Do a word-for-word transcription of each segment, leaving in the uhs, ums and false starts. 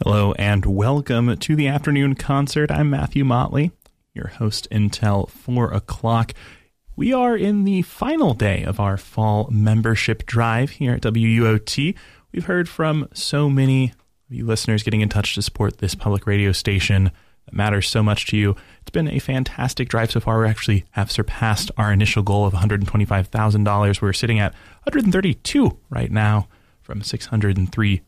Hello and welcome to the afternoon concert. I'm Matthew Motley, your host until four o'clock. We are in the final day of our fall membership drive here at W U O T. We've heard from so many of you listeners getting in touch to support this public radio station that matters so much to you. It's been a fantastic drive so far. We actually have surpassed our initial goal of one hundred twenty-five thousand dollars. We're sitting at one hundred thirty-two right now from six hundred three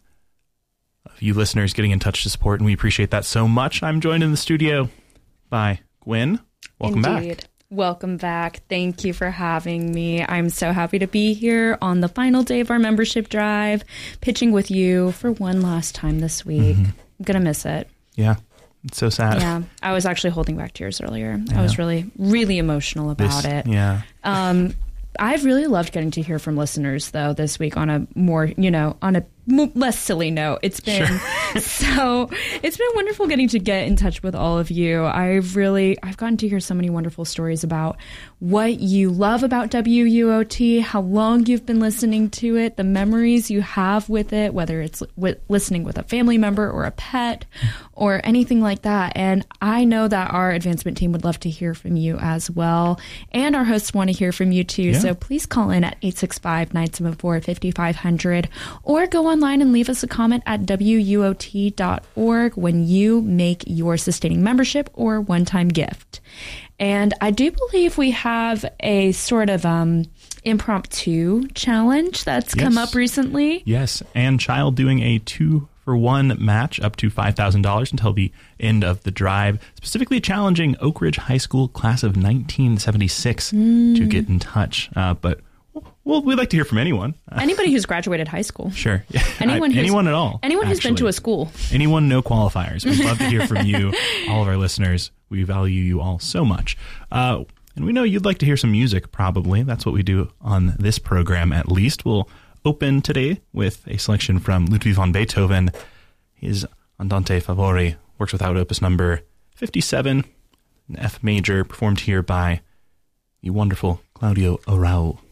of you listeners getting in touch to support, and we appreciate that so much. I'm joined in the studio by Gwen. Welcome Indeed. back. Welcome back. Thank you for having me. I'm so happy to be here on the final day of our membership drive, pitching with you for one last time this week. Mm-hmm. I'm going to miss it. Yeah, it's so sad. Yeah, I was actually holding back tears earlier. Yeah. I was really, really emotional about This, it. Yeah. Um, I've really loved getting to hear from listeners, though, this week on a more, you know, on a m- less silly note. It's been sure. so, it's been wonderful getting to get in touch with all of you. I've really, I've gotten to hear so many wonderful stories about what you love about W U O T, how long you've been listening to it, the memories you have with it, whether it's with listening with a family member or a pet or anything like that. And I know that our advancement team would love to hear from you as well. And our hosts want to hear from you too. Yeah. So please call in at eight six five, nine seven four, five five zero zero or go online and leave us a comment at W U O T dot org when you make your sustaining membership or one-time gift. And I do believe we have a sort of um, impromptu challenge that's yes. come up recently. Yes, and Child doing a two-for-one match up to five thousand dollars until the end of the drive, specifically challenging Oak Ridge High School class of nineteen seventy-six mm. to get in touch. Uh, but well, we'd like to hear from anyone. Anybody who's graduated high school. Sure. Anyone, who's, anyone at all. Anyone who's actually. been to a school. Anyone, no qualifiers. We'd love to hear from you, all of our listeners. We value you all so much. Uh, and we know you'd like to hear some music, probably. That's what we do on this program, at least. We'll open today with a selection from Ludwig van Beethoven. His Andante Favori works without opus number fifty-seven, an F major, performed here by the wonderful Claudio Arrau.